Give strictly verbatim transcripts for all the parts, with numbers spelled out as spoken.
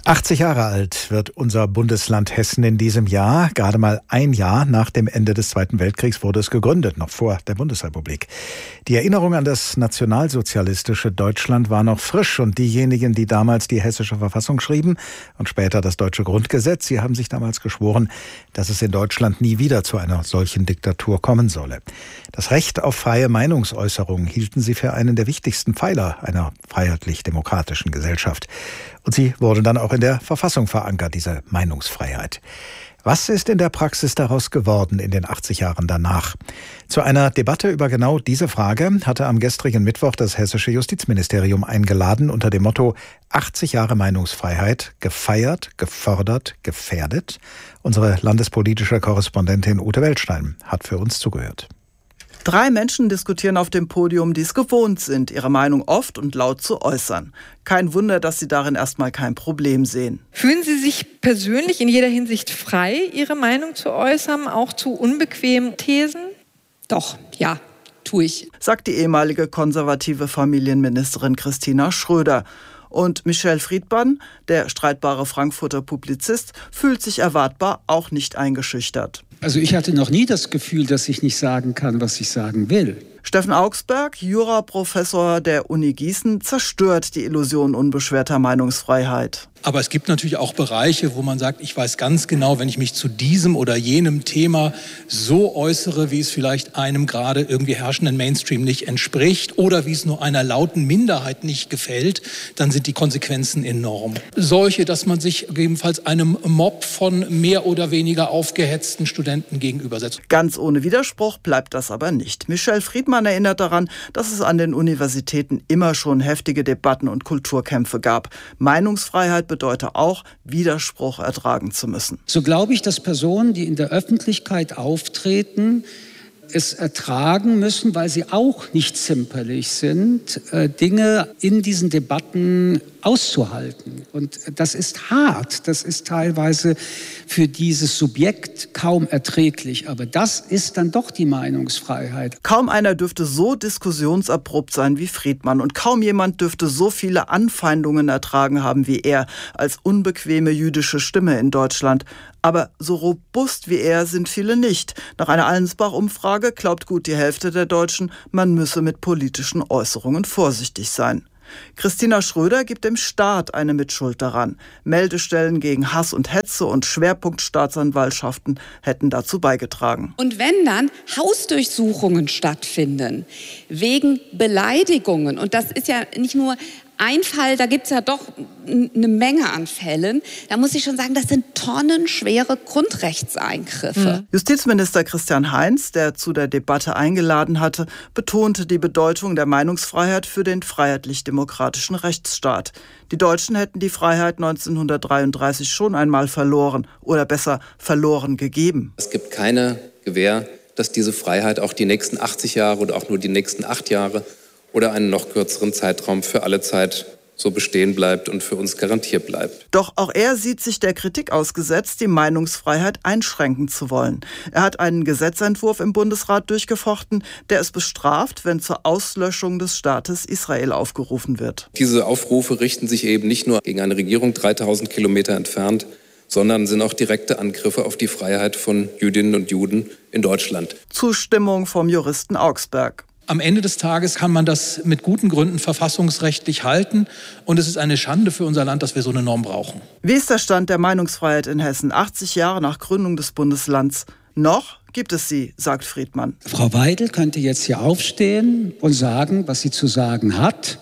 achtzig Jahre alt wird unser Bundesland Hessen in diesem Jahr. Gerade mal ein Jahr nach dem Ende des Zweiten Weltkriegs wurde es gegründet, noch vor der Bundesrepublik. Die Erinnerung an das nationalsozialistische Deutschland war noch frisch und diejenigen, die damals die hessische Verfassung schrieben und später das deutsche Grundgesetz, sie haben sich damals geschworen, dass es in Deutschland nie wieder zu einer solchen Diktatur kommen solle. Das Recht auf freie Meinungsäußerung hielten sie für einen der wichtigsten Pfeiler einer freiheitlich-demokratischen Gesellschaft. Und sie wurde dann auch in der Verfassung verankert, diese Meinungsfreiheit. Was ist in der Praxis daraus geworden in den achtzig Jahren danach? Zu einer Debatte über genau diese Frage hatte am gestrigen Mittwoch das hessische Justizministerium eingeladen unter dem Motto achtzig Jahre Meinungsfreiheit, gefeiert, gefördert, gefährdet. Unsere landespolitische Korrespondentin Ute Weltstein hat für uns zugehört. Drei Menschen diskutieren auf dem Podium, die es gewohnt sind, ihre Meinung oft und laut zu äußern. Kein Wunder, dass sie darin erstmal kein Problem sehen. Fühlen Sie sich persönlich in jeder Hinsicht frei, Ihre Meinung zu äußern, auch zu unbequemen Thesen? Doch, ja, tue ich. Sagt die ehemalige konservative Familienministerin Christina Schröder. Und Michel Friedmann, der streitbare Frankfurter Publizist, fühlt sich erwartbar auch nicht eingeschüchtert. Also ich hatte noch nie das Gefühl, dass ich nicht sagen kann, was ich sagen will. Steffen Augsberg, Juraprofessor der Uni Gießen, zerstört die Illusion unbeschwerter Meinungsfreiheit. Aber es gibt natürlich auch Bereiche, wo man sagt, ich weiß ganz genau, wenn ich mich zu diesem oder jenem Thema so äußere, wie es vielleicht einem gerade irgendwie herrschenden Mainstream nicht entspricht oder wie es nur einer lauten Minderheit nicht gefällt, dann sind die Konsequenzen enorm. Solche, dass man sich gegebenenfalls einem Mob von mehr oder weniger aufgehetzten Studenten gegenübersetzt. Ganz ohne Widerspruch bleibt das aber nicht. Michel Friedmann erinnert daran, dass es an den Universitäten immer schon heftige Debatten und Kulturkämpfe gab. Meinungsfreiheit bedeutet auch, Widerspruch ertragen zu müssen. So glaube ich, dass Personen, die in der Öffentlichkeit auftreten, es ertragen müssen, weil sie auch nicht zimperlich sind, Dinge in diesen Debatten auszuhalten. Und das ist hart, das ist teilweise für dieses Subjekt kaum erträglich. Aber das ist dann doch die Meinungsfreiheit. Kaum einer dürfte so diskussionserprobt sein wie Friedmann und kaum jemand dürfte so viele Anfeindungen ertragen haben wie er als unbequeme jüdische Stimme in Deutschland. Aber so robust wie er sind viele nicht. Nach einer Allensbach-Umfrage glaubt gut die Hälfte der Deutschen, man müsse mit politischen Äußerungen vorsichtig sein. Christina Schröder gibt dem Staat eine Mitschuld daran. Meldestellen gegen Hass und Hetze und Schwerpunktstaatsanwaltschaften hätten dazu beigetragen. Und wenn dann Hausdurchsuchungen stattfinden, wegen Beleidigungen, und das ist ja nicht nur ein Fall, da gibt es ja doch eine Menge an Fällen. Da muss ich schon sagen, das sind tonnenschwere Grundrechtseingriffe. Mhm. Justizminister Christian Heinz, der zu der Debatte eingeladen hatte, betonte die Bedeutung der Meinungsfreiheit für den freiheitlich-demokratischen Rechtsstaat. Die Deutschen hätten die Freiheit neunzehnhundertdreiunddreißig schon einmal verloren oder besser verloren gegeben. Es gibt keine Gewähr, dass diese Freiheit auch die nächsten achtzig Jahre oder auch nur die nächsten acht Jahre oder einen noch kürzeren Zeitraum für alle Zeit so bestehen bleibt und für uns garantiert bleibt. Doch auch er sieht sich der Kritik ausgesetzt, die Meinungsfreiheit einschränken zu wollen. Er hat einen Gesetzentwurf im Bundesrat durchgefochten, der es bestraft, wenn zur Auslöschung des Staates Israel aufgerufen wird. Diese Aufrufe richten sich eben nicht nur gegen eine Regierung dreitausend Kilometer entfernt, sondern sind auch direkte Angriffe auf die Freiheit von Jüdinnen und Juden in Deutschland. Zustimmung vom Juristen Augsberg. Am Ende des Tages kann man das mit guten Gründen verfassungsrechtlich halten. Und es ist eine Schande für unser Land, dass wir so eine Norm brauchen. Wie ist der Stand der Meinungsfreiheit in Hessen, achtzig Jahre nach Gründung des Bundeslands? Noch gibt es sie, sagt Friedmann. Frau Weidel könnte jetzt hier aufstehen und sagen, was sie zu sagen hat.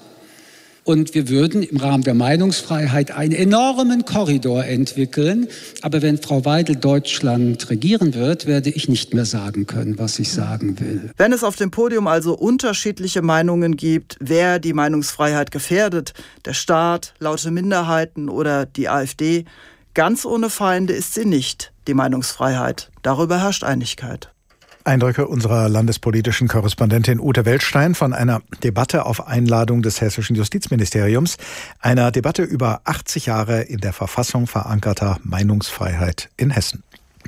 Und wir würden im Rahmen der Meinungsfreiheit einen enormen Korridor entwickeln. Aber wenn Frau Weidel Deutschland regieren wird, werde ich nicht mehr sagen können, was ich sagen will. Wenn es auf dem Podium also unterschiedliche Meinungen gibt, wer die Meinungsfreiheit gefährdet, der Staat, laute Minderheiten oder die AfD, ganz ohne Feinde ist sie nicht, die Meinungsfreiheit. Darüber herrscht Einigkeit. Eindrücke unserer landespolitischen Korrespondentin Ute Weltstein von einer Debatte auf Einladung des hessischen Justizministeriums, einer Debatte über achtzig Jahre in der Verfassung verankerter Meinungsfreiheit in Hessen.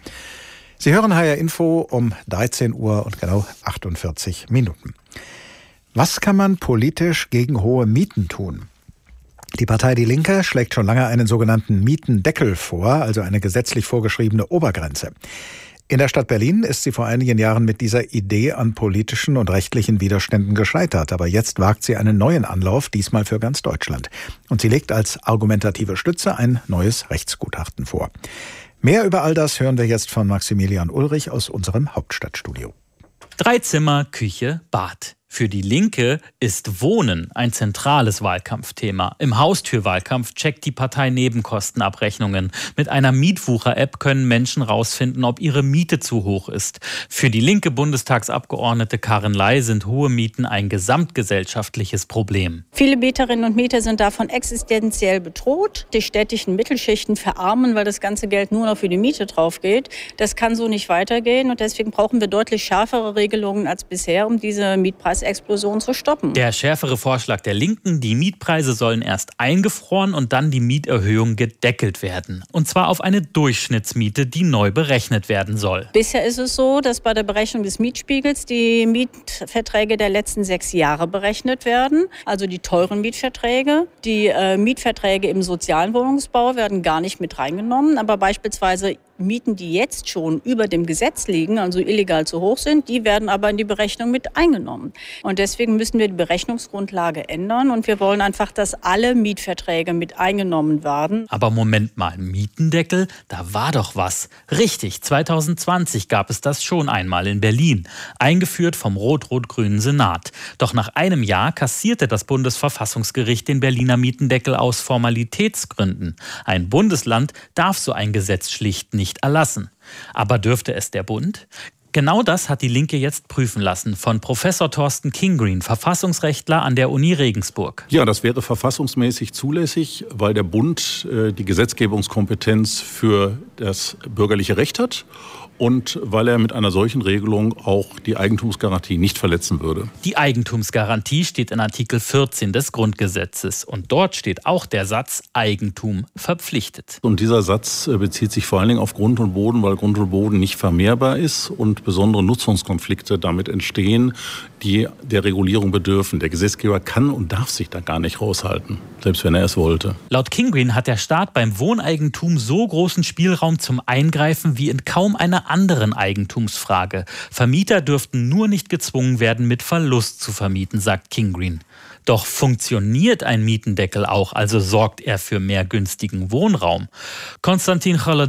Sie hören H R Info um dreizehn Uhr und genau achtundvierzig Minuten. Was kann man politisch gegen hohe Mieten tun? Die Partei Die Linke schlägt schon lange einen sogenannten Mietendeckel vor, also eine gesetzlich vorgeschriebene Obergrenze. In der Stadt Berlin ist sie vor einigen Jahren mit dieser Idee an politischen und rechtlichen Widerständen gescheitert. Aber jetzt wagt sie einen neuen Anlauf, diesmal für ganz Deutschland. Und sie legt als argumentative Stütze ein neues Rechtsgutachten vor. Mehr über all das hören wir jetzt von Maximilian Ulrich aus unserem Hauptstadtstudio. Drei Zimmer, Küche, Bad. Für die Linke ist Wohnen ein zentrales Wahlkampfthema. Im Haustürwahlkampf checkt die Partei Nebenkostenabrechnungen. Mit einer Mietwucher-App können Menschen rausfinden, ob ihre Miete zu hoch ist. Für die linke Bundestagsabgeordnete Karin Ley sind hohe Mieten ein gesamtgesellschaftliches Problem. Viele Mieterinnen und Mieter sind davon existenziell bedroht. Die städtischen Mittelschichten verarmen, weil das ganze Geld nur noch für die Miete drauf geht. Das kann so nicht weitergehen und deswegen brauchen wir deutlich schärfere Regelungen als bisher, um diese Mietpreise Explosion zu stoppen. Der schärfere Vorschlag der Linken, die Mietpreise sollen erst eingefroren und dann die Mieterhöhung gedeckelt werden. Und zwar auf eine Durchschnittsmiete, die neu berechnet werden soll. Bisher ist es so, dass bei der Berechnung des Mietspiegels die Mietverträge der letzten sechs Jahre berechnet werden. Also die teuren Mietverträge. Die äh, Mietverträge im sozialen Wohnungsbau werden gar nicht mit reingenommen. Aber beispielsweise Mieten, die jetzt schon über dem Gesetz liegen, also illegal zu hoch sind, die werden aber in die Berechnung mit eingenommen. Und deswegen müssen wir die Berechnungsgrundlage ändern und wir wollen einfach, dass alle Mietverträge mit eingenommen werden. Aber Moment mal, Mietendeckel, da war doch was. Richtig, zwanzig zwanzig gab es das schon einmal in Berlin, eingeführt vom rot-rot-grünen Senat. Doch nach einem Jahr kassierte das Bundesverfassungsgericht den Berliner Mietendeckel aus Formalitätsgründen. Ein Bundesland darf so ein Gesetz schlicht nicht erlassen. Aber dürfte es der Bund? Genau das hat die Linke jetzt prüfen lassen von Professor Thorsten Kingreen, Verfassungsrechtler an der Uni Regensburg. Ja, das wäre verfassungsmäßig zulässig, weil der Bund äh, die Gesetzgebungskompetenz für das bürgerliche Recht hat und weil er mit einer solchen Regelung auch die Eigentumsgarantie nicht verletzen würde. Die Eigentumsgarantie steht in Artikel vierzehn des Grundgesetzes und dort steht auch der Satz Eigentum verpflichtet. Und dieser Satz bezieht sich vor allen Dingen auf Grund und Boden, weil Grund und Boden nicht vermehrbar ist und besondere Nutzungskonflikte damit entstehen, die der Regulierung bedürfen. Der Gesetzgeber kann und darf sich da gar nicht raushalten, selbst wenn er es wollte. Laut Kingreen hat der Staat beim Wohneigentum so großen Spielraum zum Eingreifen wie in kaum einer anderen Eigentumsfrage. Vermieter dürften nur nicht gezwungen werden, mit Verlust zu vermieten, sagt Kingreen. Doch funktioniert ein Mietendeckel auch, also sorgt er für mehr günstigen Wohnraum? Konstantin Cholodillo